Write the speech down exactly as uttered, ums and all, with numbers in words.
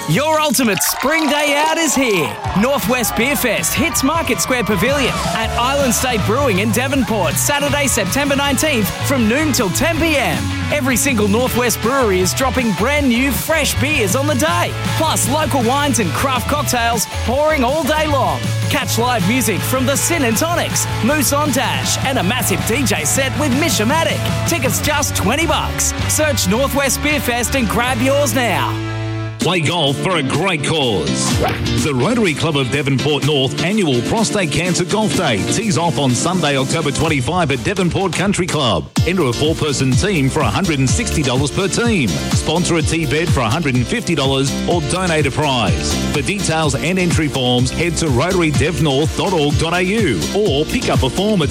Your ultimate spring day out is here. Northwest Beer Fest hits Market Square Pavilion at Island State Brewing in Devonport, Saturday, September nineteenth from noon till ten p.m. Every single Northwest brewery is dropping brand new, fresh beers on the day, plus local wines and craft cocktails pouring all day long. Catch live music from the Sin and Tonics, Moose on Dash, and a massive D J set with Mishomatic. Tickets just twenty bucks. Search Northwest Beer Fest and grab yours now. Play golf for a great cause. The Rotary Club of Devonport North annual Prostate Cancer Golf Day tees off on Sunday, October twenty-fifth at Devonport Country Club. Enter a four-person team for one hundred sixty dollars per team. Sponsor a tee bed for one hundred fifty dollars or donate a prize. For details and entry forms, head to rotary dev north dot org dot a u or pick up a form at